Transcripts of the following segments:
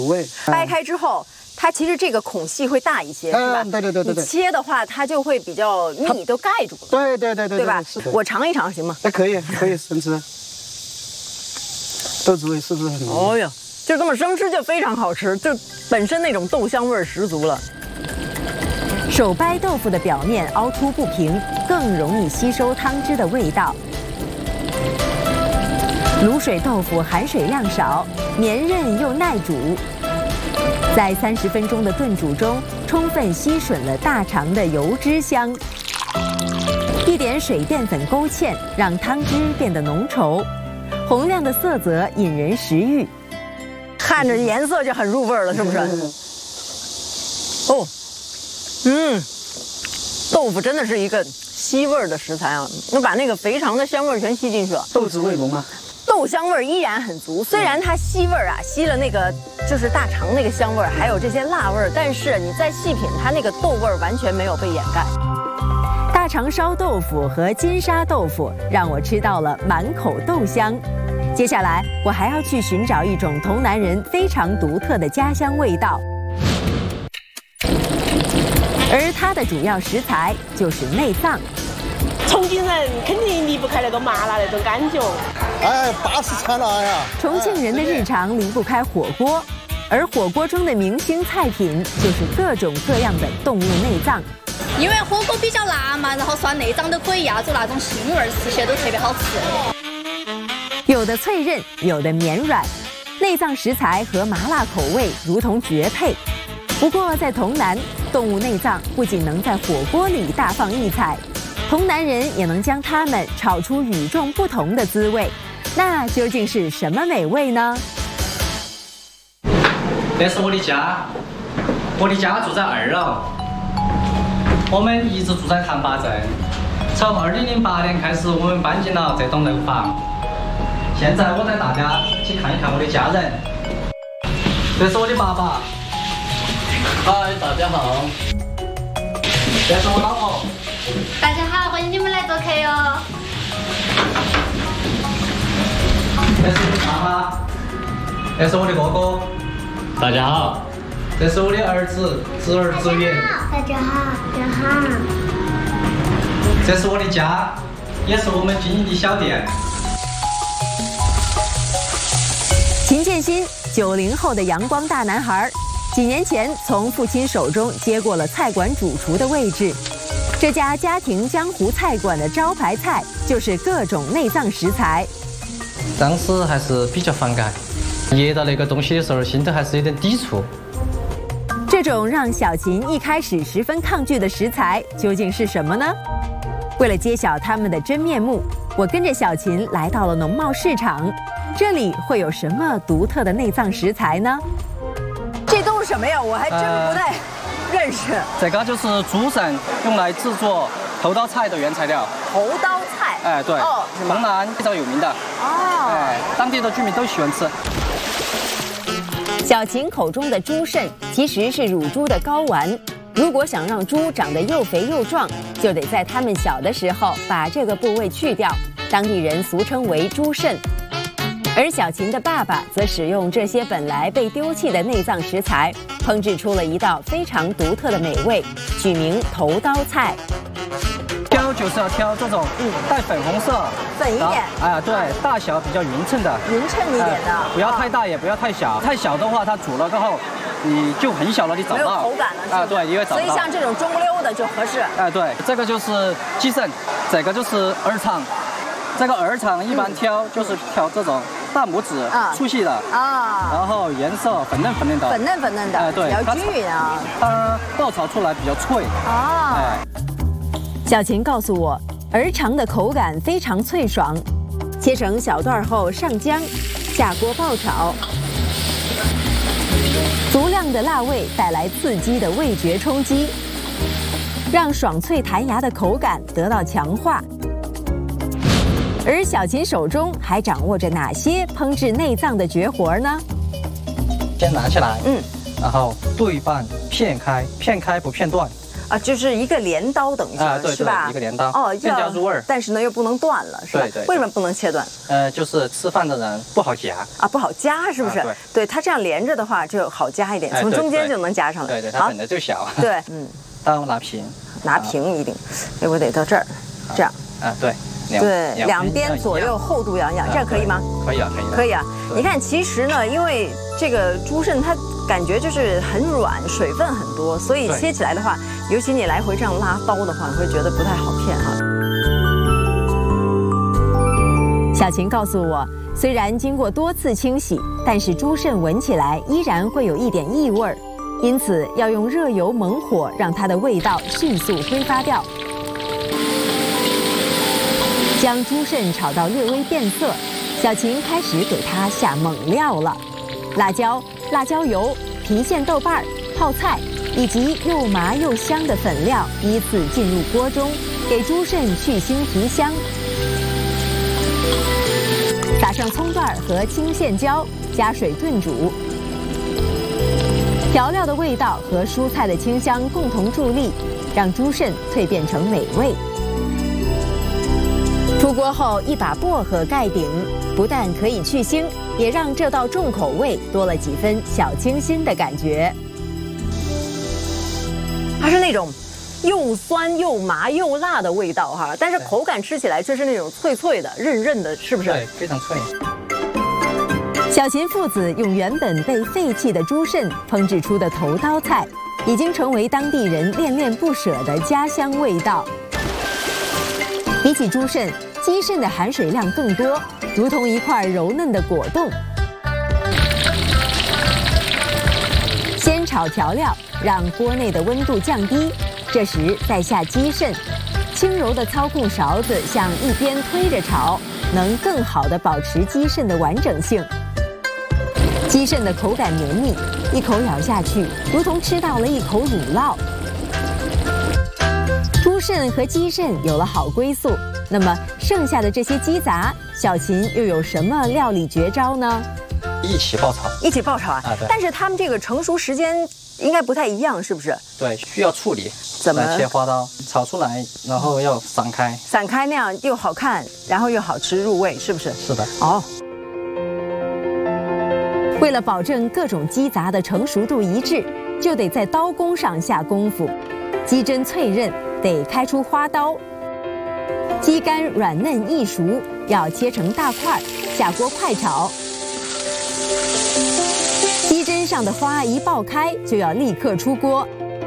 味。 掰开之后，它其实这个孔隙会大一些，是吧？ 对。 你切的话，它就会比较密，都盖住了。对吧？我尝一尝行吗？ 可以生吃。豆子味是不是很浓？ 哦呀，就这么生吃就非常好吃，就本身那种豆香味十足了。 手掰豆腐的表面凹凸不平，更容易吸收汤汁的味道。卤水豆腐含水量少，绵韧又耐煮。在30分钟的炖煮中，充分吸吮了大肠的油脂香。一点水淀粉勾芡，让汤汁变得浓稠，红亮的色泽引人食欲。 看着颜色就很入味了，是不是？哦。豆腐真的是一个吸味儿的食材啊，那把那个肥肠的香味全吸进去了。 豆子味浓吗？ 豆香味依然很足，虽然它吸味啊，吸了那个就是大肠那个香味，还有这些辣味，但是你再细品，它那个豆味完全没有被掩盖。 大肠烧豆腐和金沙豆腐让我吃到了满口豆香。接下来我还要去寻找一种潼南人非常独特的家乡味道。而它的主要食材就是内脏。 重庆人肯定离不开那个麻辣那种感觉。 巴适惨了呀！ 重庆人的日常离不开火锅，而火锅中的明星菜品就是各种各样的动物内脏。 因为火锅比较辣嘛，然后涮内脏都可以压住那种腥味，吃起来都特别好吃。 有的脆韧，有的绵软，内脏食材和麻辣口味如同绝配。不过在潼南，动物内脏不仅能在火锅里大放异彩，潼南人也能将它们炒出与众不同的滋味。那究竟是什么美味呢？ 这是我的家，我的家住在2楼，我们一直住在唐坝镇。从2008年开始，我们搬进了这栋楼房。现在我带大家去看一看我的家人。这是我的爸爸。嗨，大家好。这是我老婆。 大家好，欢迎你们来做客哟。 这是我的妈妈。这是我的哥哥。大家好。这是我的儿子，侄儿侄女。 大家好，大家好。 这是我的家，也是我们经营的小店。 秦建新，90后的阳光大男孩，几年前从父亲手中接过了菜馆主厨的位置。这家家庭江湖菜馆的招牌菜就是各种内脏食材。 当时还是比较反感，捏到那个东西的时候，心头还是有点抵触。 这种让小秦一开始十分抗拒的食材究竟是什么呢？为了揭晓它们的真面目，我跟着小秦来到了农贸市场。这里会有什么独特的内脏食材呢？ 这都是什么呀？我还真不太认识。 这个就是猪肾用来制作头刀菜的原材料。 头刀菜？ 哎，对，潼南非常有名的。哦。哎，当地的居民都喜欢吃。 小秦口中的猪肾其实是乳猪的睾丸。如果想让猪长得又肥又壮，就得在它们小的时候把这个部位去掉，当地人俗称为猪肾。而小秦的爸爸则使用这些本来被丢弃的内脏食材，烹制出了一道非常独特的美味，取名头刀菜。 挑就是要挑这种带粉红色， 粉一点， 对，大小比较匀称的， 匀称一点的， 不要太大也不要太小，太小的话它煮了过后你就很小了，你找不到， 没有口感了， 对，因为找不到。 所以像这种中不溜的就合适。 对，这个就是鸡肾，这个就是耳肠。这个耳肠一般挑就是挑这种大拇指粗细的然后颜色粉嫩的， 粉嫩的，对，比较均匀啊。 它爆炒出来比较脆。 小秦告诉我，耳肠的口感非常脆爽，切成小段后上浆，下锅爆炒。足量的辣味带来刺激的味觉冲击，让爽脆弹牙的口感得到强化。而小秦手中还掌握着哪些烹制内脏的绝活呢？ 先拿起来，然后对半片开，片开不片断。 啊，就是一个镰刀等于对， 是吧？ 一个镰刀哦， 更加入味。 但是呢又不能断了，是吧？ 对。 为什么不能切断？ 就是吃饭的人不好夹啊，不好夹是不是？对，它这样连着的话就好夹一点，从中间就能夹上来。 对，它本来就小。 对， 刀拿平， 拿平一定，哎，我得到这儿，这样。 对。 对，两边左右厚度要一样，这样可以吗？ 可以啊，可以。 可以啊，你看，其实呢，因为这个猪肾它感觉就是很软，水分很多，所以切起来的话，尤其你来回这样拉刀的话，你会觉得不太好片哈。 小琴告诉我，虽然经过多次清洗，但是猪肾闻起来依然会有一点异味，因此要用热油猛火让它的味道迅速挥发掉。将猪肾炒到略微变色，小琴开始给它下猛料了：辣椒、辣椒油、郫县豆瓣、泡菜，以及又麻又香的粉料依次进入锅中，给猪肾去腥提香。撒上葱段和青线椒，加水炖煮。调料的味道和蔬菜的清香共同助力，让猪肾蜕变成美味。出锅后，一把薄荷盖顶，不但可以去腥，也让这道重口味多了几分小清新的感觉。 它是那种又酸又麻又辣的味道哈，但是口感吃起来却是那种脆脆的、韧韧的，是不是？ 对，非常脆。 小琴父子用原本被废弃的猪肾烹制出的头刀菜，已经成为当地人恋恋不舍的家乡味道。比起猪肾，鸡肾的含水量更多，如同一块柔嫩的果冻。先炒调料，让锅内的温度降低，这时再下鸡肾，轻柔的操控勺子向一边推着炒，能更好地保持鸡肾的完整性。鸡肾的口感绵密，一口咬下去，如同吃到了一口乳酪。猪肾和鸡肾有了好归宿，那么剩下的这些鸡杂，小琴又有什么料理绝招呢？ 一起爆炒， 一起爆炒啊！ 对。 但是它们这个成熟时间应该不太一样，是不是？ 对，需要处理。 怎么切花刀，炒出来，然后要散开。 散开那样又好看，然后又好吃入味，是不是？ 是的。 哦。 为了保证各种鸡杂的成熟度一致，就得在刀工上下功夫。鸡胗脆韧，得开出花刀；鸡肝软嫩易熟，要切成大块，下锅快炒。鸡胗上的花一爆开，就要立刻出锅。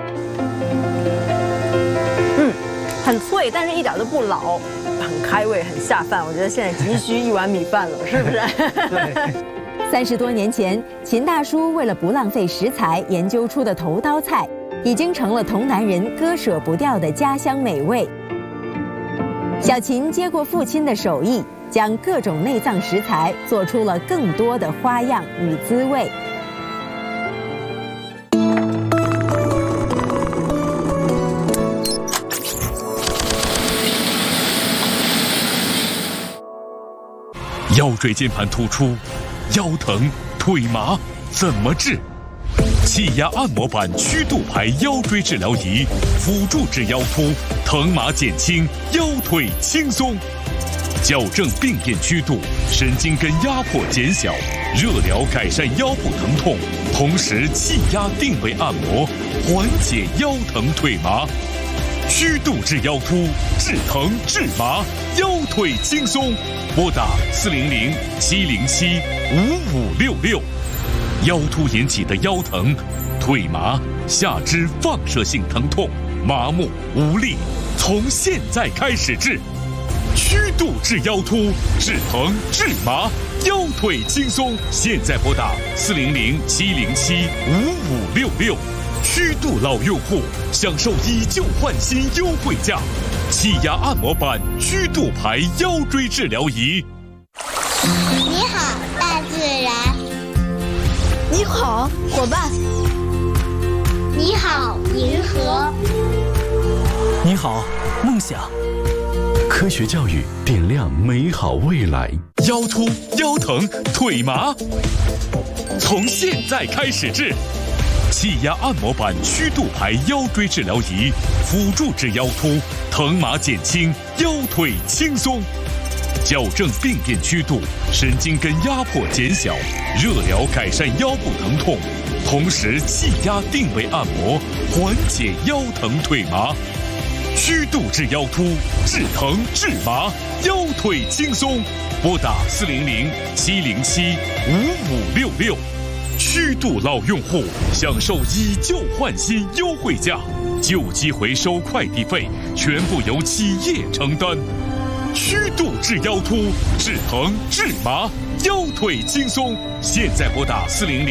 很脆，但是一点都不老，很开胃，很下饭。我觉得现在急需一碗米饭了，是不是？ 对。 30多年前，秦大叔为了不浪费食材研究出的头刀菜，已经成了童男人割舍不掉的家乡美味。小秦接过父亲的手艺，将各种内脏食材做出了更多的花样与滋味。 腰椎间盘突出，腰疼腿麻怎么治？气压按摩板曲度牌腰椎治疗仪，辅助治腰突，疼麻减轻，腰腿轻松，矫正病变曲度，神经根压迫减小，热疗改善腰部疼痛，同时气压定位按摩，缓解腰疼腿麻。曲度治腰突，治疼治麻，腰腿轻松。拨打400-707-5566。腰突引起的腰疼、腿麻、下肢放射性疼痛、麻木无力，从现在开始治。曲度治腰突，治疼治麻，腰腿轻松。现在拨打400-707-5566。曲度老用户享受以旧换新优惠价，气压按摩板曲度牌腰椎治疗仪。 你好，大自然。 你好，伙伴。 你好，银河。 你好，梦想。科学教育点亮美好未来。 腰突、腰疼、腿麻，从现在开始治。 气压按摩板曲度牌腰椎治疗仪，辅助治腰突，疼麻减轻，腰腿轻松。矫正病变曲度，神经根压迫减小，热疗改善腰部疼痛，同时气压定位按摩，缓解腰疼腿麻。曲度治腰突，治疼治麻，腰腿轻松。拨打400-707-5566。曲度老用户享受以旧换新优惠价，旧机回收快递费全部由企业承担。曲度治腰突，治疼治麻，腰腿轻松。现在拨打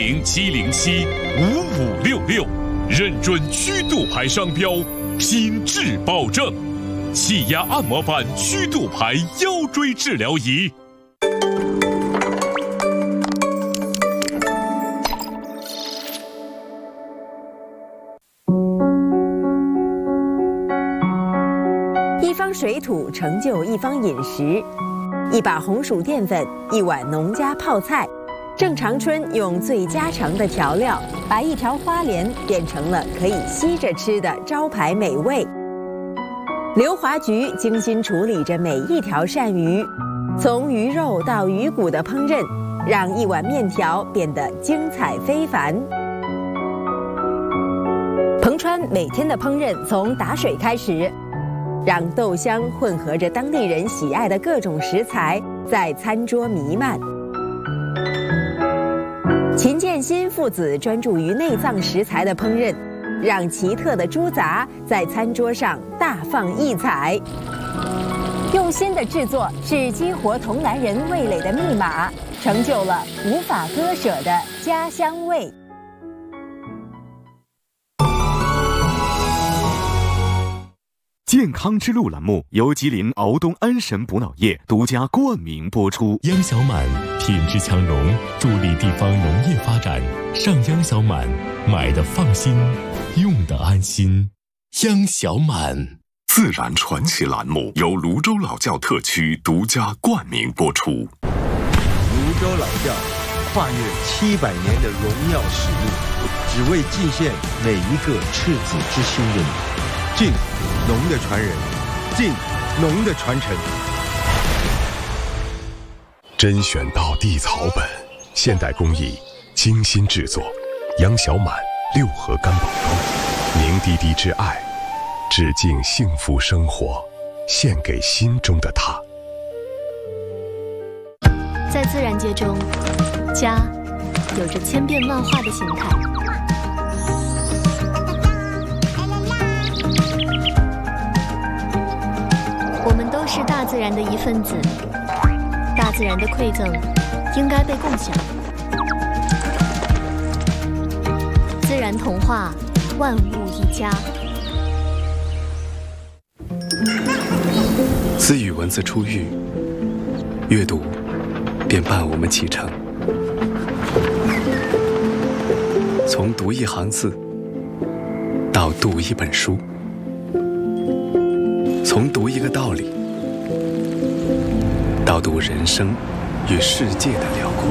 400-707-5566，认准曲度牌商标，品质保证。气压按摩板曲度牌腰椎治疗仪。 一方水土成就一方饮食，一把红薯淀粉，一碗农家泡菜。郑长春用最家常的调料，把一条花莲变成了可以吸着吃的招牌美味。刘华菊精心处理着每一条鳝鱼，从鱼肉到鱼骨的烹饪，让一碗面条变得精彩非凡。彭川每天的烹饪从打水开始，让豆香混合着当地人喜爱的各种食材，在餐桌弥漫。秦建新父子专注于内脏食材的烹饪，让奇特的猪杂在餐桌上大放异彩。用心的制作是激活同来人味蕾的密码，成就了无法割舍的家乡味。 健康之路栏目由吉林敖东安神补脑液独家冠名播出。 央小满品质强农，助力地方农业发展。上央小满，买的放心，用的安心。央小满。 自然传奇栏目由泸州老窖特区独家冠名播出。泸州老窖跨越700年的荣耀使命，只为祭献每一个赤子之心的你。敬农的传人，敬农的传承。 甄选到地草本，现代工艺，精心制作。杨小满6合干宝膏，凝滴滴之爱，致敬幸福生活，献给心中的他。 在自然界中，家有着千变万化的形态。我们都是大自然的一份子，大自然的馈赠应该被共享。自然童话，万物一家。 自与文字初遇，阅读便伴我们启程。从读一行字，到读一本书。从读一个道理，到读人生与世界的辽阔。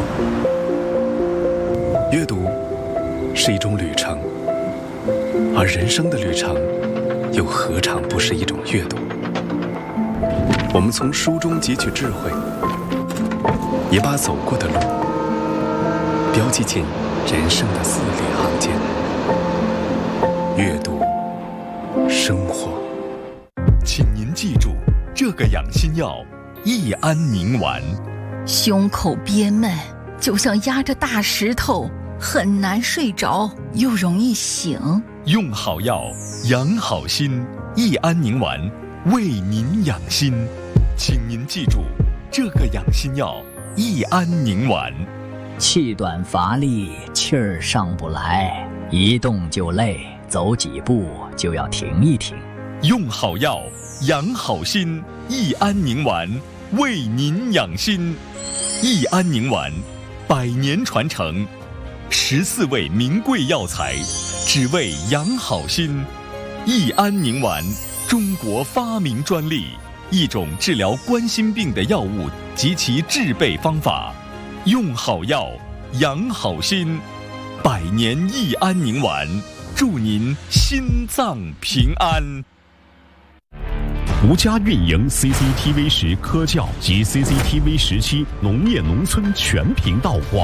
阅读是一种旅程，而人生的旅程又何尝不是一种阅读？我们从书中汲取智慧，也把走过的路标记进人生的字里行间。阅读，生活。 请您记住这个养心药益安宁丸。 胸口憋闷，就像压着大石头，很难睡着，又容易醒。 用好药，养好心，益安宁丸为您养心。请您记住这个养心药益安宁丸。 气短乏力，气儿上不来，一动就累，走几步就要停一停。 用好药，养好心，益安宁丸为您养心。益安宁丸100年传承，14味名贵药材，只为养好心。益安宁丸，中国发明专利，一种治疗冠心病的药物及其制备方法。用好药，养好心，100 年益安宁丸，祝您心脏平安。独家运营 CCTV10科教及 CCTV17农业农村全频道广